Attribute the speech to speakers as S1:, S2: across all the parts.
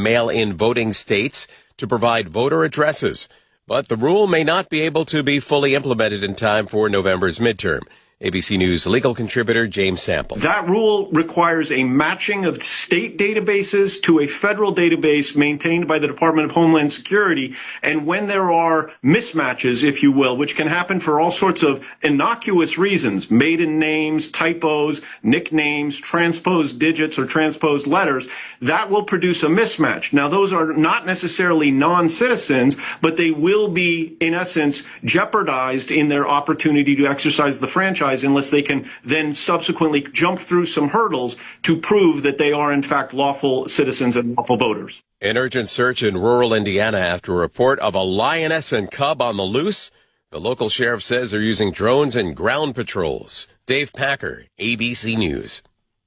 S1: mail-in voting states to provide voter addresses. But the rule may not be able to be fully implemented in time for November's midterm. ABC News legal contributor James Sample.
S2: That rule requires a matching of state databases to a federal database maintained by the Department of Homeland Security. And when there are mismatches, if you will, which can happen for all sorts of innocuous reasons, maiden names, typos, nicknames, transposed digits or transposed letters, that will produce a mismatch. Now, those are not necessarily non-citizens, but they will be, in essence, jeopardized in their opportunity to exercise the franchise unless they can then subsequently jump through some hurdles to prove that they are in fact lawful citizens and lawful voters.
S1: An urgent search in rural Indiana after a report of a lioness and cub on the loose. The local sheriff says they're using drones and ground patrols. Dave Packer, ABC News.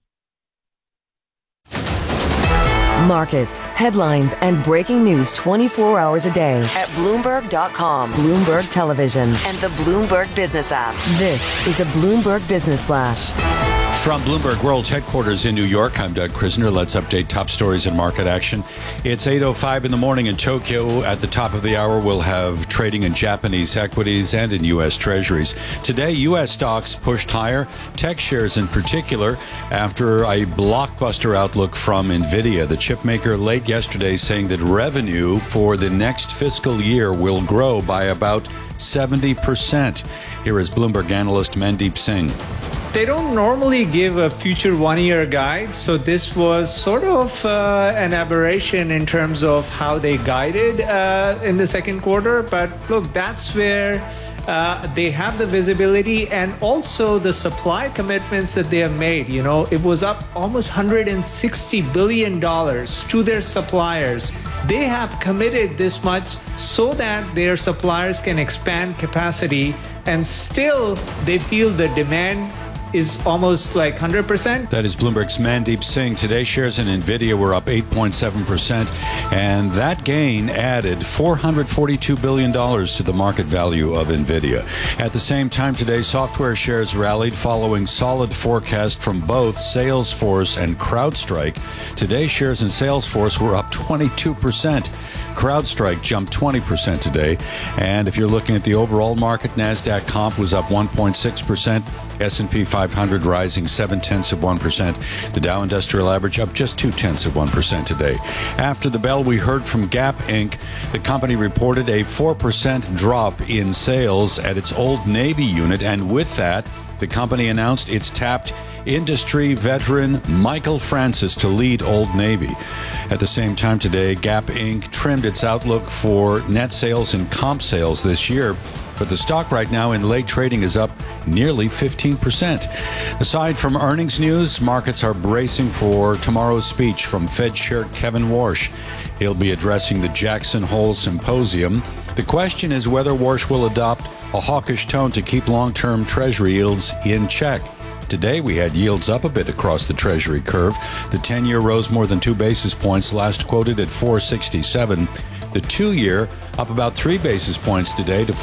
S3: Markets, headlines, and breaking news 24 hours a day at Bloomberg.com, Bloomberg Television, and the Bloomberg Business app. This is a Bloomberg Business Flash.
S4: From Bloomberg World's headquarters in New York, I'm Doug Krisner. Let's update top stories and market action. It's 8:05 in the morning in Tokyo. At the top of the hour, we'll have trading in Japanese equities and in U.S. Treasuries. Today, U.S. stocks pushed higher, tech shares in particular, after a blockbuster outlook from NVIDIA. The chip maker late yesterday saying that revenue for the next fiscal year will grow by about 70%. Here is Bloomberg analyst Mandeep Singh.
S5: They don't normally give a future one-year guide, so this was sort of an aberration in terms of how they guided in the second quarter. But look, that's where they have the visibility and also the supply commitments that they have made. You know, it was up almost $160 billion to their suppliers. They have committed this much so that their suppliers can expand capacity, and still they feel the demand is almost like 100%.
S4: That is Bloomberg's Mandeep Singh. Today, shares in NVIDIA were up 8.7%, and that gain added $442 billion to the market value of NVIDIA. At the same time today, software shares rallied following solid forecast from both Salesforce and CrowdStrike. Today, shares in Salesforce were up 22%. CrowdStrike jumped 20% today. And if you're looking at the overall market, NASDAQ comp was up 1.6%. S&P 500 rising 0.7%. The Dow Industrial Average up just 0.2% today. After the bell, we heard from Gap Inc. The company reported a 4% drop in sales at its Old Navy unit, and with that, the company announced it's tapped industry veteran Michael Francis to lead Old Navy. At the same time today, Gap Inc. trimmed its outlook for net sales and comp sales this year, but the stock right now in late trading is up nearly 15%. Aside from earnings news, markets are bracing for tomorrow's speech from Fed Chair Kevin Warsh. He'll be addressing the Jackson Hole Symposium. The question is whether Warsh will adopt a hawkish tone to keep long-term Treasury yields in check. Today, we had yields up a bit across the Treasury curve. The 10-year rose more than 2 basis points, last quoted at 4.67. The 2-year up about 3 basis points today to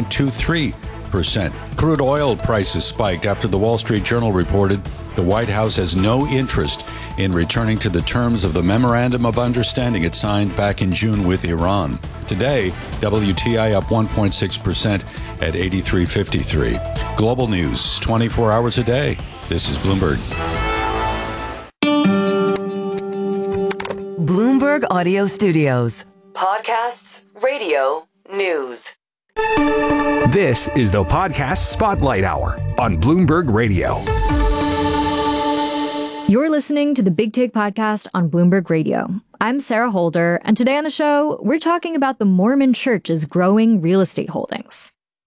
S4: 4.23%. Crude oil prices spiked after the Wall Street Journal reported the White House has no interest in returning to the terms of the Memorandum of Understanding it signed back in June with Iran. Today, WTI up 1.6% at 83.53. Global news 24 hours a day. This is Bloomberg.
S3: Bloomberg Audio Studios. Podcasts, radio, news.
S6: This is the Podcast Spotlight Hour on Bloomberg Radio.
S7: You're listening to the Big Take Podcast on Bloomberg Radio. I'm Sarah Holder, and today on the show, we're talking about the Mormon Church's growing real estate holdings.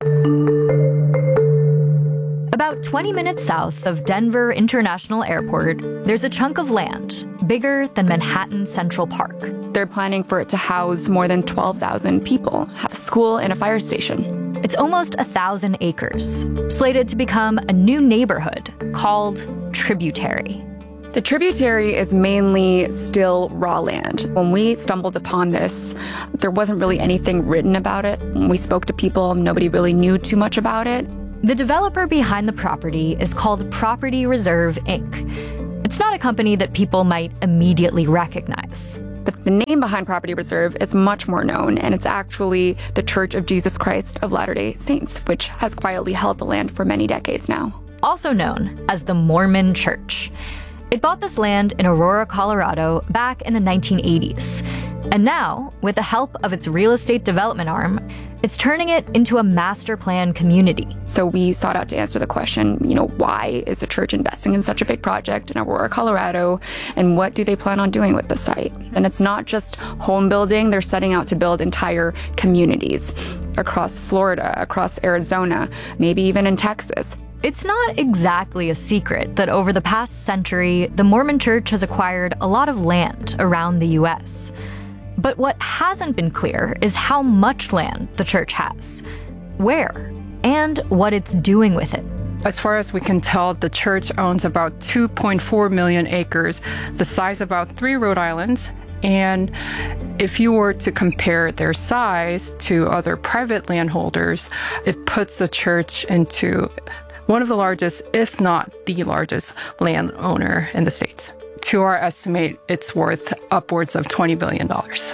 S7: About 20 minutes south of Denver International Airport, there's a chunk of land bigger than Manhattan Central Park.
S8: They're planning for it to house more than 12,000 people, have a school and a fire station.
S7: It's almost 1,000 acres, slated to become a new neighborhood called Tributary.
S8: The Tributary is mainly still raw land. When we stumbled upon this, there wasn't really anything written about it. When we spoke to people, nobody really knew too much about it.
S7: The developer behind the property is called Property Reserve, Inc. It's not a company that people might immediately recognize.
S8: But the name behind Property Reserve is much more known, and it's actually the Church of Jesus Christ of Latter-day Saints, which has quietly held the land for many decades now.
S7: Also known as the Mormon Church. It bought this land in Aurora, Colorado back in the 1980s. And now, with the help of its real estate development arm, it's turning it into a master plan community.
S8: So we sought out to answer the question, why is the church investing in such a big project in Aurora, Colorado, and what do they plan on doing with the site? And it's not just home building, they're setting out to build entire communities across Florida, across Arizona, maybe even in Texas.
S7: It's not exactly a secret that over the past century, the Mormon Church has acquired a lot of land around the U.S. But what hasn't been clear is how much land the church has, where, and what it's doing with it.
S9: As far as we can tell, the church owns about 2.4 million acres, the size of about 3 Rhode Islands. And if you were to compare their size to other private landholders, it puts the church into one of the largest, if not the largest, landowner in the States. To our estimate, it's worth upwards of $20 billion.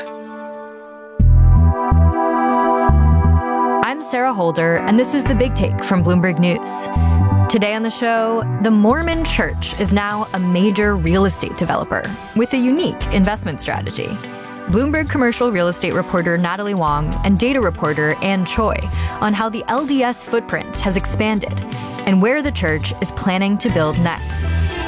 S7: I'm Sarah Holder, and this is The Big Take from Bloomberg News. Today on the show, the Mormon Church is now a major real estate developer with a unique investment strategy. Bloomberg commercial real estate reporter Natalie Wong and data reporter Ann Choi on how the LDS footprint has expanded and where the church is planning to build next.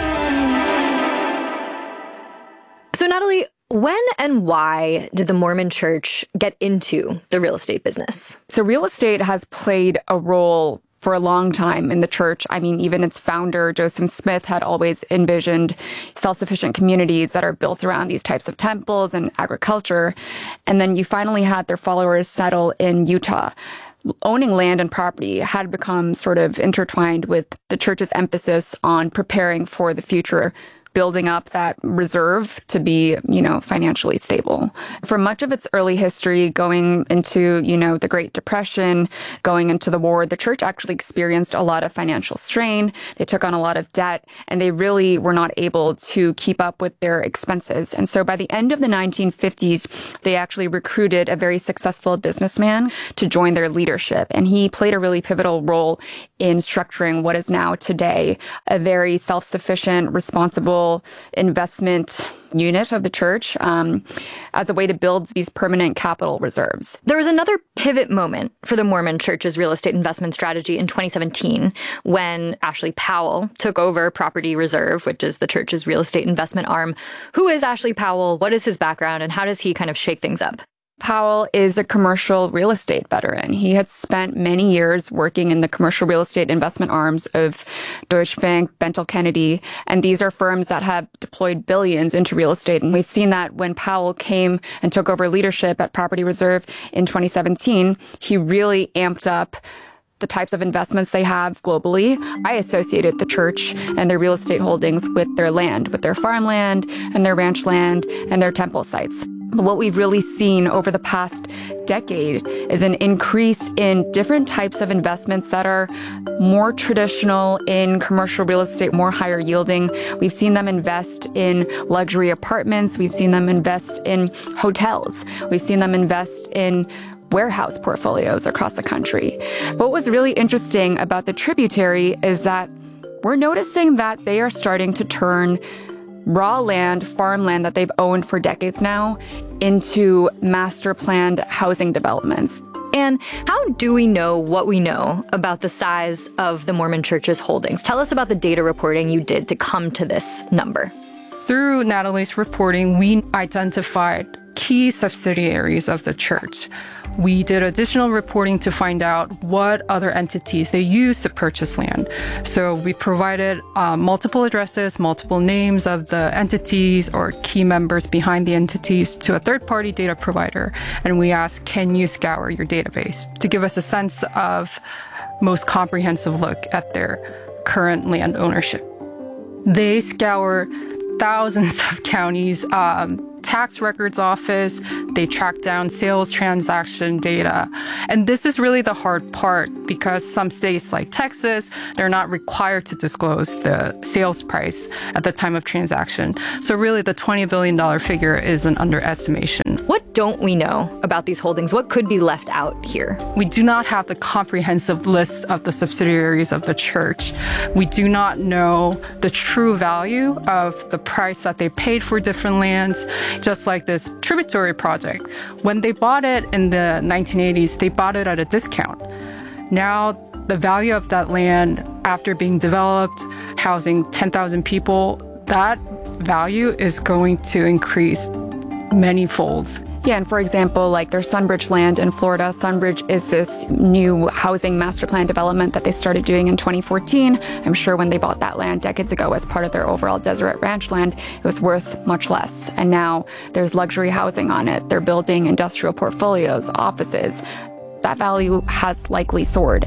S7: So Natalie, when and why did the Mormon Church get into the real estate business?
S8: So real estate has played a role for a long time in the church. I mean, even its founder, Joseph Smith, had always envisioned self-sufficient communities that are built around these types of temples and agriculture. And then you finally had their followers settle in Utah. Owning land and property had become sort of intertwined with the church's emphasis on preparing for the future, building up that reserve to be, financially stable. For much of its early history, going into, the Great Depression, going into the war, the church actually experienced a lot of financial strain. They took on a lot of debt, and they really were not able to keep up with their expenses. And so by the end of the 1950s, they actually recruited a very successful businessman to join their leadership. And he played a really pivotal role in structuring what is now today a very self-sufficient, responsible investment unit of the church as a way to build these permanent capital reserves.
S7: There was another pivot moment for the Mormon Church's real estate investment strategy in 2017 when Ashley Powell took over Property Reserve, which is the church's real estate investment arm. Who is Ashley Powell? What is his background? And how does he kind of shake things up?
S8: Powell is a commercial real estate veteran. He had spent many years working in the commercial real estate investment arms of Deutsche Bank, Bentall Kennedy, and these are firms that have deployed billions into real estate. And we've seen that when Powell came and took over leadership at Property Reserve in 2017, he really amped up the types of investments they have globally. I associated the church and their real estate holdings with their land, with their farmland and their ranch land and their temple sites. But what we've really seen over the past decade is an increase in different types of investments that are more traditional in commercial real estate, more higher yielding. We've seen them invest in luxury apartments. We've seen them invest in hotels. We've seen them invest in warehouse portfolios across the country. What was really interesting about the Tributary is that we're noticing that they are starting to turn raw land, farmland that they've owned for decades now, into master planned housing developments.
S7: And how do we know what we know about the size of the Mormon Church's holdings? Tell us about the data reporting you did to come to this number.
S9: Through Natalie's reporting, we identified key subsidiaries of the church. We did additional reporting to find out what other entities they use to purchase land. So we provided multiple addresses, multiple names of the entities or key members behind the entities to a third-party data provider. And we asked, can you scour your database to give us a sense of most comprehensive look at their current land ownership? They scour thousands of counties' tax records office. They track down sales transaction data. And this is really the hard part because some states like Texas, they're not required to disclose the sales price at the time of transaction. So really the $20 billion figure is an underestimation.
S7: What don't we know about these holdings? What could be left out here?
S9: We do not have the comprehensive list of the subsidiaries of the church. We do not know the true value of the price that they paid for different lands, just like this tributary project. When they bought it in the 1980s, they bought it at a discount. Now, the value of that land after being developed, housing 10,000 people, that value is going to increase many folds.
S8: Yeah, and for example, like their Sunbridge land in Florida. Sunbridge is this new housing master plan development that they started doing in 2014. I'm sure when they bought that land decades ago as part of their overall Deseret Ranch land, it was worth much less. And now there's luxury housing on it. They're building industrial portfolios, offices. That value has likely soared.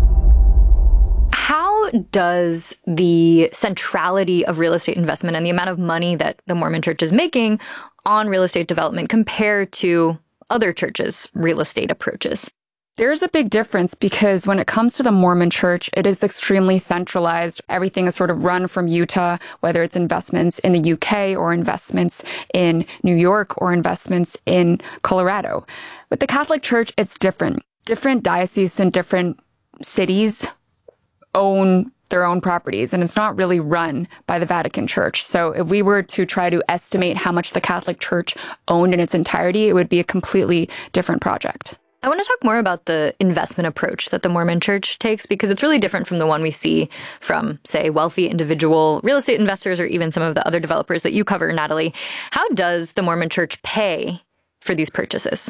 S7: How does the centrality of real estate investment and the amount of money that the Mormon Church is making on real estate development compare to other churches' real estate approaches?
S8: There's a big difference because when it comes to the Mormon Church, it is extremely centralized. Everything is sort of run from Utah, whether it's investments in the UK or investments in New York or investments in Colorado. With the Catholic Church, it's different. Different dioceses and different cities own their own properties, and it's not really run by the Vatican Church. So if we were to try to estimate how much the Catholic Church owned in its entirety, it would be a completely different project.
S7: I want to talk more about the investment approach that the Mormon Church takes, because it's really different from the one we see from, say, wealthy individual real estate investors or even some of the other developers that you cover, Natalie. How does the Mormon Church pay for these purchases?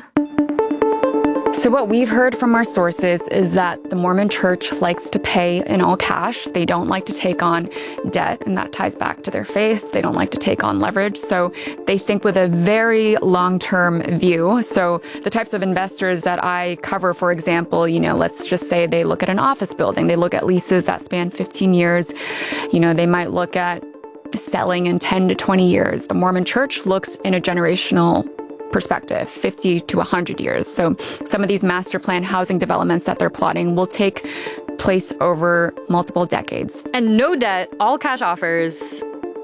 S8: So what we've heard from our sources is that the Mormon Church likes to pay in all cash. They don't like to take on debt, and that ties back to their faith. They don't like to take on leverage. So they think with a very long-term view. So the types of investors that I cover, for example, let's just say they look at an office building. They look at leases that span 15 years. They might look at selling in 10 to 20 years. The Mormon Church looks in a generational perspective, 50 to 100 years. So some of these master plan housing developments that they're plotting will take place over multiple decades.
S7: And no debt, all cash offers.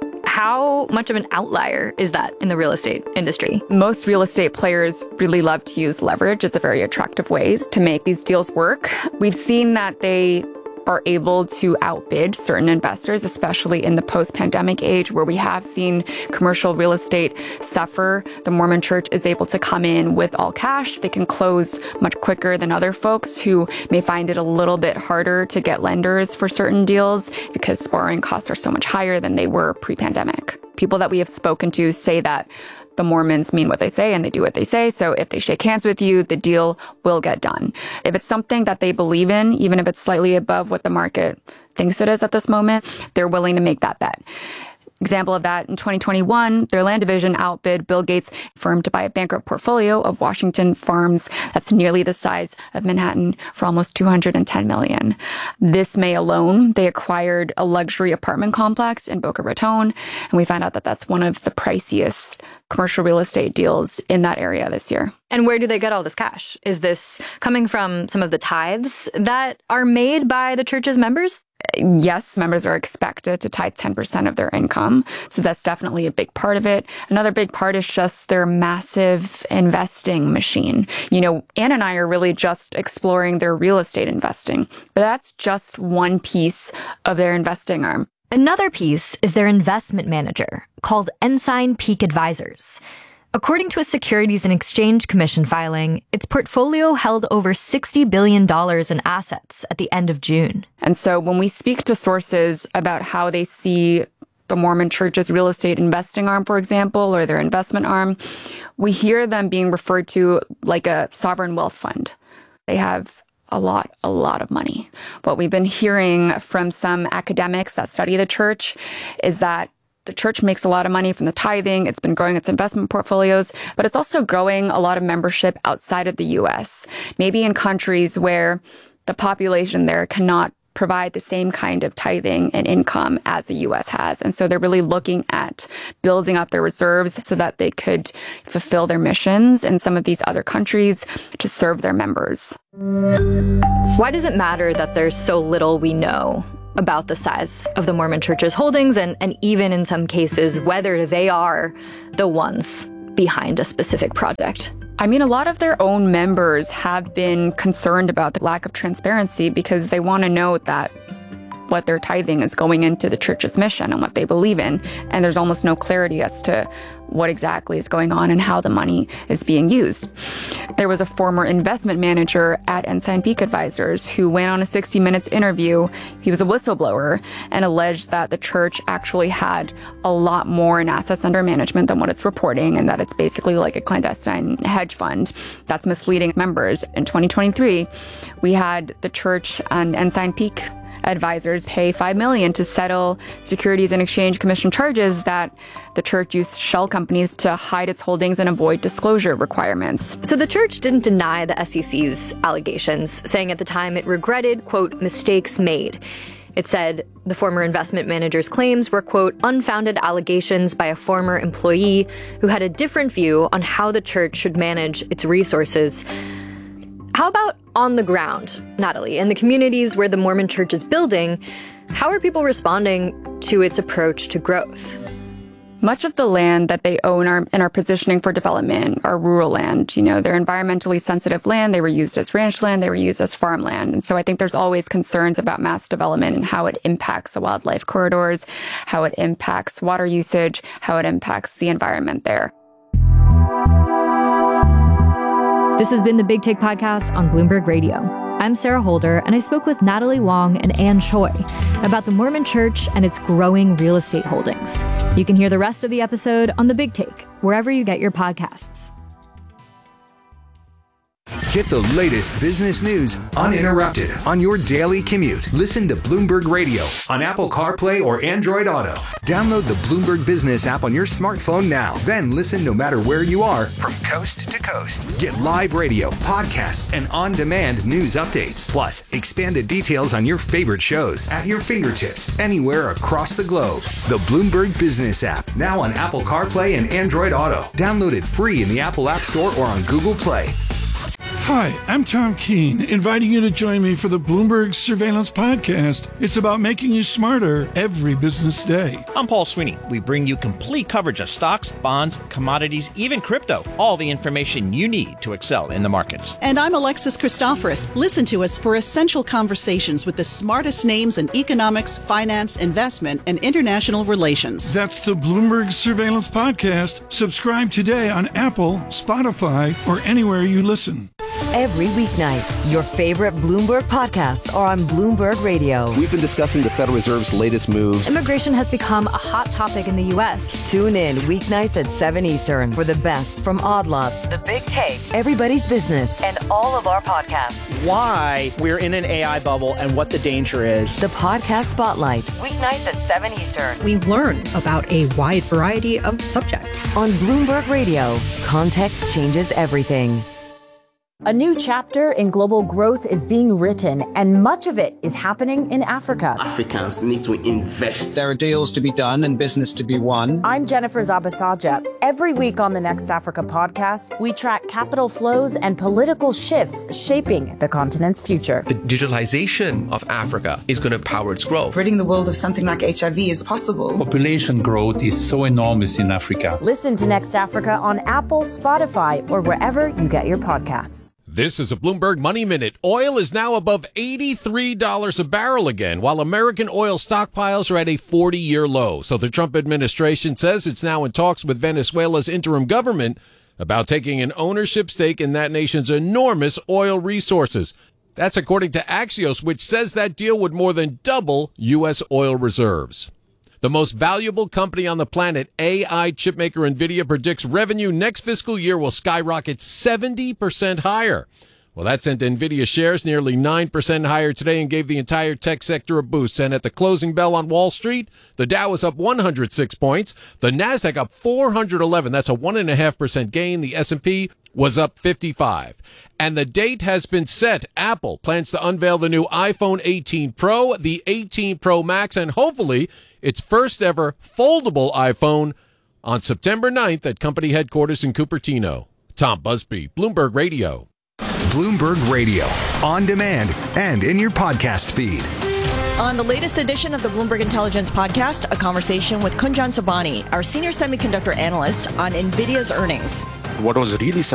S7: How much of an outlier is that in the real estate industry?
S8: Most real estate players really love to use leverage. It's a very attractive way to make these deals work. We've seen that they are able to outbid certain investors, especially in the post-pandemic age where we have seen commercial real estate suffer. The Mormon Church is able to come in with all cash. They can close much quicker than other folks who may find it a little bit harder to get lenders for certain deals because borrowing costs are so much higher than they were pre-pandemic. People that we have spoken to say that the Mormons mean what they say and they do what they say. So if they shake hands with you, the deal will get done. If it's something that they believe in, even if it's slightly above what the market thinks it is at this moment, they're willing to make that bet. Example of that, in 2021, their land division outbid Bill Gates' firm to buy a bankrupt portfolio of Washington farms that's nearly the size of Manhattan for almost $210 million. This May alone, they acquired a luxury apartment complex in Boca Raton, and we found out that that's one of the priciest commercial real estate deals in that area this year.
S7: And where do they get all this cash? Is this coming from some of the tithes that are made by the church's members?
S8: Yes, members are expected to tithe 10% of their income. So that's definitely a big part of it. Another big part is just their massive investing machine. Ann and I are really just exploring their real estate investing, but that's just one piece of their investing arm.
S7: Another piece is their investment manager, called Ensign Peak Advisors. According to a Securities and Exchange Commission filing, its portfolio held over $60 billion in assets at the end of June.
S8: And so when we speak to sources about how they see the Mormon Church's real estate investing arm, for example, or their investment arm, we hear them being referred to like a sovereign wealth fund. They have a lot of money. What we've been hearing from some academics that study the church is that the church makes a lot of money from the tithing. It's been growing its investment portfolios, but it's also growing a lot of membership outside of the U.S., maybe in countries where the population there cannot provide the same kind of tithing and income as the U.S. has. And so they're really looking at building up their reserves so that they could fulfill their missions in some of these other countries to serve their members.
S7: Why does it matter that there's so little we know about the size of the Mormon Church's holdings and even in some cases whether they are the ones behind a specific project?
S8: I mean, a lot of their own members have been concerned about the lack of transparency because they want to know that what they're tithing is going into the church's mission and what they believe in. And there's almost no clarity as to what exactly is going on and how the money is being used. There was a former investment manager at Ensign Peak Advisors who went on a 60 Minutes interview. He was a whistleblower and alleged that the church actually had a lot more in assets under management than what it's reporting, and that it's basically like a clandestine hedge fund that's misleading members. In 2023, we had the church and Ensign Peak Advisors pay $5 million to settle Securities and Exchange Commission charges that the church used shell companies to hide its holdings and avoid disclosure requirements.
S7: So the church didn't deny the SEC's allegations, saying at the time it regretted, quote, mistakes made. It said the former investment manager's claims were, quote, unfounded allegations by a former employee who had a different view on how the church should manage its resources. How about on the ground, Natalie, in the communities where the Mormon Church is building, how are people responding to its approach to growth?
S8: Much of the land that they own and are positioning for development are rural land. You know, they're environmentally sensitive land. They were used as ranch land. They were used as farmland. And so I think there's always concerns about mass development and how it impacts the wildlife corridors, how it impacts water usage, how it impacts the environment there.
S7: This has been the Big Take Podcast on Bloomberg Radio. I'm Sarah Holder, and I spoke with Natalie Wong and Ann Choi about the Mormon Church and its growing real estate holdings. You can hear the rest of the episode on The Big Take, wherever you get your podcasts.
S6: Get the latest business news uninterrupted on your daily commute. Listen to Bloomberg Radio on Apple CarPlay or Android Auto. Download the Bloomberg Business app on your smartphone now. Then listen no matter where you are from coast to coast. Get live radio, podcasts, and on-demand news updates. Plus, expanded details on your favorite shows at your fingertips anywhere across the globe. The Bloomberg Business app, now on Apple CarPlay and Android Auto. Download it free in the Apple App Store or on Google Play.
S10: Hi, I'm Tom Keene, inviting you to join me for the Bloomberg Surveillance Podcast. It's about making you smarter every business day.
S11: I'm Paul Sweeney. We bring you complete coverage of stocks, bonds, commodities, even crypto. All the information you need to excel in the markets.
S12: And I'm Alexis Christoforous. Listen to us for essential conversations with the smartest names in economics, finance, investment, and international relations.
S10: That's the Bloomberg Surveillance Podcast. Subscribe today on Apple, Spotify, or anywhere you listen.
S3: Every weeknight, your favorite Bloomberg podcasts are on Bloomberg Radio.
S13: We've been discussing the Federal Reserve's latest moves.
S7: Immigration has become a hot topic in the U.S.
S3: Tune in weeknights at 7 Eastern for the best from Odd Lots, The Big Take, Everybody's Business, and all of our podcasts.
S14: Why we're in an AI bubble and what the danger is.
S3: The Podcast Spotlight, weeknights at 7 Eastern.
S15: We learn about a wide variety of subjects.
S3: On Bloomberg Radio, context changes everything.
S16: A new chapter in global growth is being written, and much of it is happening in Africa.
S17: Africans need to invest.
S18: There are deals to be done and business to be won.
S16: I'm Jennifer Zabasaja. Every week on the Next Africa podcast, we track capital flows and political shifts shaping the continent's future.
S19: The digitalization of Africa is going to power its growth.
S20: Ridding the world of something like HIV is possible.
S21: Population growth is so enormous in Africa.
S16: Listen to Next Africa on Apple, Spotify, or wherever you get your podcasts.
S22: This is a Bloomberg Money Minute. Oil is now above $83 a barrel again, while American oil stockpiles are at a 40-year low. So the Trump administration says it's now in talks with Venezuela's interim government about taking an ownership stake in that nation's enormous oil resources. That's according to Axios, which says that deal would more than double U.S. oil reserves. The most valuable company on the planet, AI chipmaker NVIDIA, predicts revenue next fiscal year will skyrocket 70% higher. Well, that sent NVIDIA shares nearly 9% higher today and gave the entire tech sector a boost. And at the closing bell on Wall Street, the Dow was up 106 points. The Nasdaq up 411. That's a 1.5% gain. The S&P was up 55. And the date has been set. Apple plans to unveil the new iPhone 18 Pro, the 18 Pro Max, and hopefully its first ever foldable iPhone on September 9th at company headquarters in Cupertino. Tom Busby, Bloomberg Radio.
S6: Bloomberg Radio, on demand and in your podcast feed.
S1: On the latest edition of the Bloomberg Intelligence Podcast, a conversation with Kunjan Sobhani, our senior semiconductor analyst, on NVIDIA's earnings.
S2: What was really